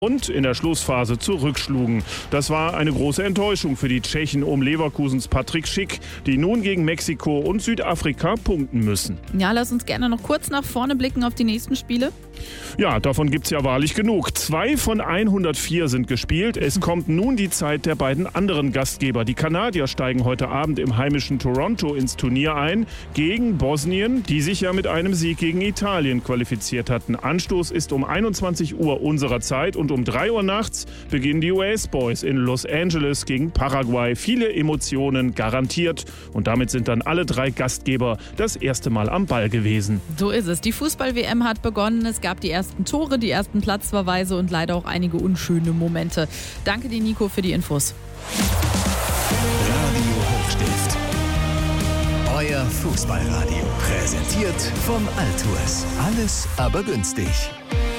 und in der Schlussphase zurückschlugen. Das war eine große Enttäuschung für die Tschechen um Leverkusens Patrick Schick, die nun gegen Mexiko und Südafrika punkten müssen. Ja, lass uns gerne noch kurz nach vorne blicken auf die nächsten Spiele. Ja, davon gibt's ja wahrlich genug. 2 von 104 sind gespielt. Es kommt nun die Zeit der beiden anderen Gastgeber. Die Kanadier steigen heute Abend im heimischen Toronto ins Turnier ein gegen Bosnien, die sich ja mit einem Sieg gegen Italien qualifiziert hatten. Anstoß ist um 21 Uhr unserer Zeit und um 3 Uhr nachts beginnen die US Boys in Los Angeles gegen Paraguay. Viele Emotionen garantiert und damit sind dann alle 3 Gastgeber das erste Mal am Ball gewesen. So ist es. Die Fußball-WM hat begonnen. Es gab die ersten Tore, die ersten Platzverweise und leider auch einige unschöne Momente. Danke dir, Nico, für die Infos. Radio Hochstift. Euer Fußballradio. Präsentiert vom Altours. Alles aber günstig.